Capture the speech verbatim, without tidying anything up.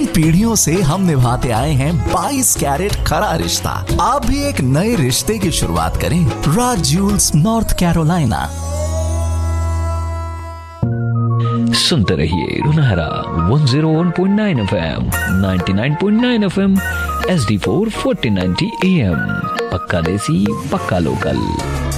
पीढ़ियों से हम निभाते आए हैं बाईस कैरेट खरा रिश्ता। आप भी एक नए रिश्ते की शुरुआत करें राज ज्यूल्स नॉर्थ कैरोलिना। सुनते रहिए रुनहरा one zero one point nine FM, ninety nine point nine FM, H D four fourteen ninety am. पक्का देसी पक्का लोकल।